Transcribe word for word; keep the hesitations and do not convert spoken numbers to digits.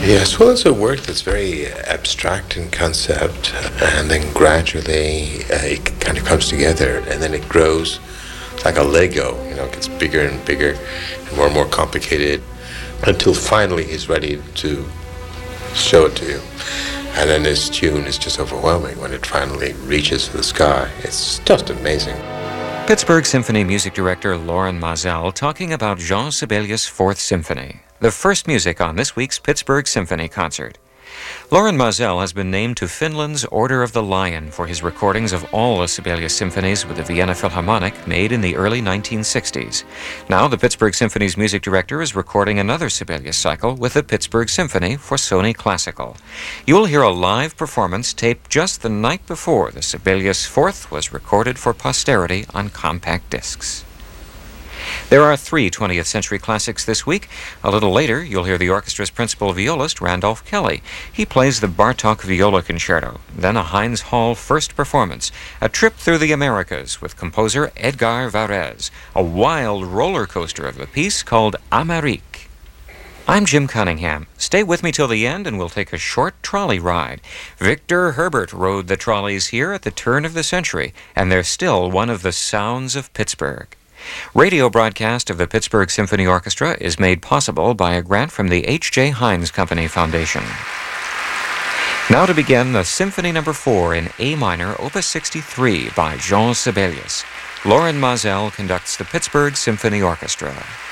Yes, well, it's a work that's very abstract in concept, and then gradually uh, it kind of comes together, and then it grows like a Lego. You know, it gets bigger and bigger, and more and more complicated, until finally he's ready to show it to you. And then this tune is just overwhelming when it finally reaches for the sky. It's just amazing. Pittsburgh Symphony music director Loren Maazel talking about Jean Sibelius' Fourth Symphony, the first music on this week's Pittsburgh Symphony concert. Loren Maazel has been named to Finland's Order of the Lion for his recordings of all the Sibelius symphonies with the Vienna Philharmonic made in the early nineteen sixties. Now the Pittsburgh Symphony's music director is recording another Sibelius cycle with the Pittsburgh Symphony for Sony Classical. You'll hear a live performance taped just the night before the Sibelius Fourth was recorded for posterity on compact discs. There are three twentieth century classics this week. A little later, you'll hear the orchestra's principal violist, Randolph Kelly. He plays the Bartók Viola Concerto, then a Heinz Hall first performance, a trip through the Americas with composer Edgar Varese, a wild roller coaster of a piece called Amérique. I'm Jim Cunningham. Stay with me till the end and we'll take a short trolley ride. Victor Herbert rode the trolleys here at the turn of the century, and they're still one of the sounds of Pittsburgh. Radio broadcast of the Pittsburgh Symphony Orchestra is made possible by a grant from the H J. Heinz Company Foundation. Now to begin the Symphony Number four in A minor, Opus sixty-three by Jean Sibelius. Loren Maazel conducts the Pittsburgh Symphony Orchestra.